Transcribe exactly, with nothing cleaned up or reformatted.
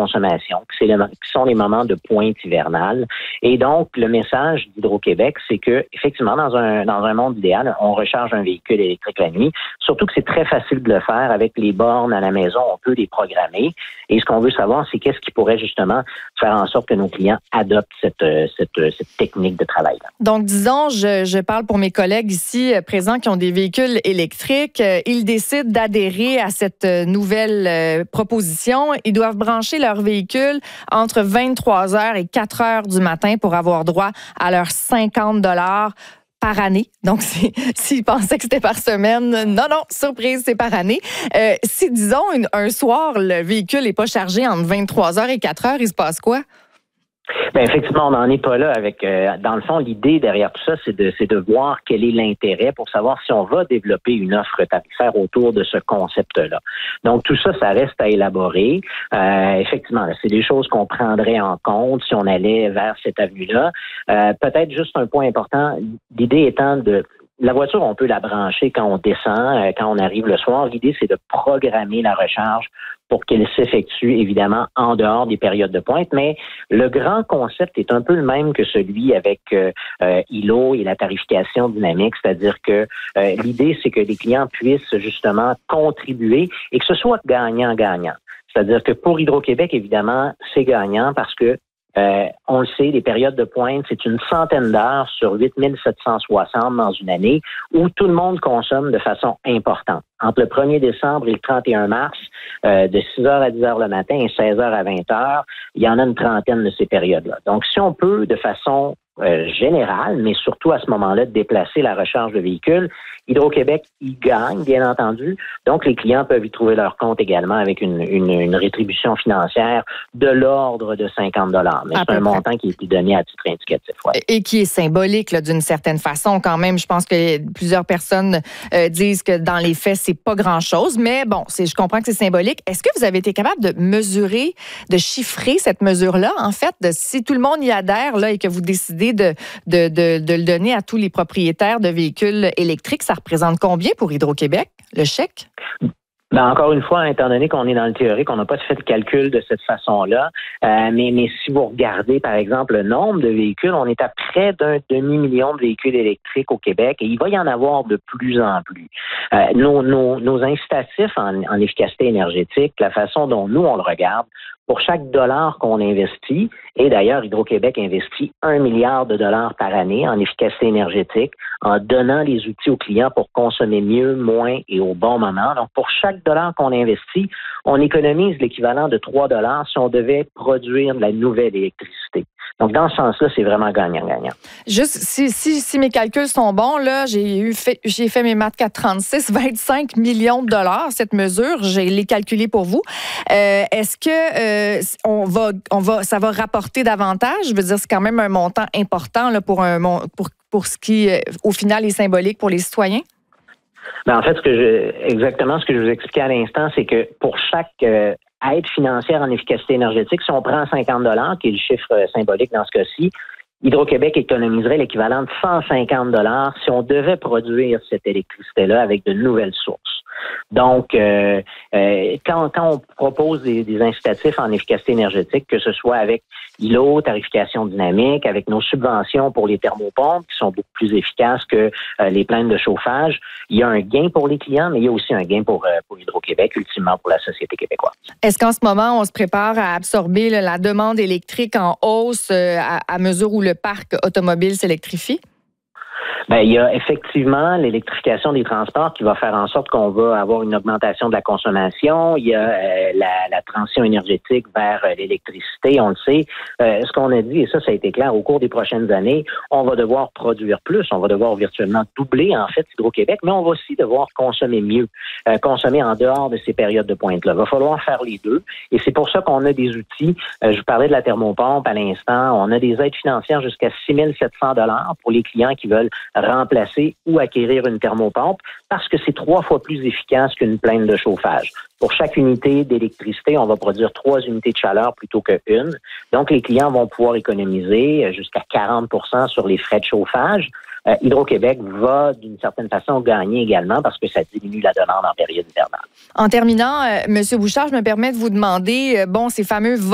consommation, qui, c'est le, qui sont les moments de pointe hivernale. Et donc, le message d'Hydro-Québec, c'est que effectivement, dans un dans un monde idéal, on recharge un véhicule électrique la nuit. Surtout que c'est très facile de le faire avec les bornes à la maison, on peut les programmer. Et ce qu'on veut savoir, c'est qu'est-ce qui pourrait justement faire en sorte que nos clients adoptent cette cette, cette technique de travail-là. Donc, disons, je, je parle pour mes collègues ici présents qui ont des véhicules électriques. Ils décident d'adhérer à cette nouvelle proposition. Ils doivent brancher leur véhicule entre vingt-trois heures et quatre heures du matin pour avoir droit à leurs cinquante dollars par année. Donc, si, s'ils pensaient que c'était par semaine, non, non, surprise, c'est par année. Euh, si, disons, une, un soir, le véhicule n'est pas chargé entre vingt-trois heures et quatre heures, il se passe quoi? Bien, effectivement, on n'en est pas là avec, euh, dans le fond, l'idée derrière tout ça, c'est de, c'est de voir quel est l'intérêt pour savoir si on va développer une offre tarifaire autour de ce concept-là. Donc, tout ça, ça reste à élaborer. Euh, effectivement, c'est des choses qu'on prendrait en compte si on allait vers cette avenue-là. Euh, peut-être juste un point important, l'idée étant de la voiture, on peut la brancher quand on descend, euh, quand on arrive le soir. L'idée, c'est de programmer la recharge pour qu'elle s'effectue, évidemment, en dehors des périodes de pointe. Mais le grand concept est un peu le même que celui avec euh, euh, I L O et la tarification dynamique, c'est-à-dire que euh, l'idée, c'est que les clients puissent justement contribuer et que ce soit gagnant-gagnant. C'est-à-dire que pour Hydro-Québec, évidemment, c'est gagnant parce que Euh, on le sait, les périodes de pointe, c'est une centaine d'heures sur huit mille sept cent soixante dans une année où tout le monde consomme de façon importante. Entre le premier décembre et le trente et un mars, euh, de six heures à dix heures le matin et seize heures à vingt heures, il y en a une trentaine de ces périodes-là. Donc, si on peut, de façon euh, générale, mais surtout à ce moment-là, déplacer la recharge de véhicules, Hydro-Québec y gagne, bien entendu. Donc, les clients peuvent y trouver leur compte également avec une, une, une rétribution financière de l'ordre de cinquante dollars. Mais c'est un montant qui a été donné à titre indicatif. Ouais. Et qui est symbolique, là, d'une certaine façon, quand même. Je pense que plusieurs personnes euh, disent que dans les faits, c'est pas grand-chose. Mais bon, c'est, je comprends que c'est symbolique. Est-ce que vous avez été capable de mesurer, de chiffrer cette mesure-là, en fait, de si tout le monde y adhère là, et que vous décidez de, de, de, de le donner à tous les propriétaires de véhicules électriques, ça représente combien pour Hydro-Québec, le chèque? Ben encore une fois, étant donné qu'on est dans le théorique, on n'a pas fait de calcul de cette façon-là. Euh, mais, mais si vous regardez, par exemple, le nombre de véhicules, on est à près d'un demi-million de véhicules électriques au Québec et il va y en avoir de plus en plus. Euh, nos, nos, nos incitatifs en, en efficacité énergétique, la façon dont nous, on le regarde, pour chaque dollar qu'on investit, et d'ailleurs, Hydro-Québec investit un milliard de dollars par année en efficacité énergétique, en donnant les outils aux clients pour consommer mieux, moins et au bon moment. Donc, pour chaque dollar qu'on investit, on économise l'équivalent de trois dollars si on devait produire de la nouvelle électricité. Donc, dans ce sens-là, c'est vraiment gagnant-gagnant. Juste, si, si, si mes calculs sont bons, là, j'ai eu fait, j'ai fait mes maths quatre trente-six, vingt-cinq millions de dollars, cette mesure, j'ai les calculé pour vous. Euh, est-ce que euh, on va, on va, ça va rapporter davantage? Je veux dire, c'est quand même un montant important là, pour, un, pour, pour ce qui, au final, est symbolique pour les citoyens? Ben, en fait, ce que je, exactement ce que je vous expliquais à l'instant, c'est que pour chaque euh, aide financière en efficacité énergétique, si on prend cinquante dollars, qui est le chiffre euh, symbolique dans ce cas-ci, Hydro-Québec économiserait l'équivalent de cent cinquante dollars si on devait produire cette électricité-là avec de nouvelles sources. Donc, euh, euh, quand, quand on propose des, des incitatifs en efficacité énergétique, que ce soit avec I L O, tarification dynamique, avec nos subventions pour les thermopompes qui sont beaucoup plus efficaces que euh, les plaintes de chauffage, il y a un gain pour les clients, mais il y a aussi un gain pour, euh, pour Hydro-Québec, ultimement pour la société québécoise. Est-ce qu'en ce moment, on se prépare à absorber là, la demande électrique en hausse euh, à, à mesure où le parc automobile s'électrifie? Bien, il y a effectivement l'électrification des transports qui va faire en sorte qu'on va avoir une augmentation de la consommation. Il y a euh, la, la transition énergétique vers euh, l'électricité, on le sait. Euh, ce qu'on a dit, et ça, ça a été clair, au cours des prochaines années, on va devoir produire plus, on va devoir virtuellement doubler, en fait, Hydro-Québec, mais on va aussi devoir consommer mieux, euh, consommer en dehors de ces périodes de pointe-là. Il va falloir faire les deux, et c'est pour ça qu'on a des outils. Euh, je vous parlais de la thermopompe à l'instant. On a des aides financières jusqu'à six mille sept cents dollars pour les clients qui veulent remplacer ou acquérir une thermopompe parce que c'est trois fois plus efficace qu'une plainte de chauffage. Pour chaque unité d'électricité, on va produire trois unités de chaleur plutôt qu'une. Donc, les clients vont pouvoir économiser jusqu'à quarante pour cent sur les frais de chauffage. Euh, Hydro-Québec va, d'une certaine façon, gagner également parce que ça diminue la demande en période hivernale. En terminant, euh, M. Bouchard, je me permets de vous demander, euh, bon, ces fameux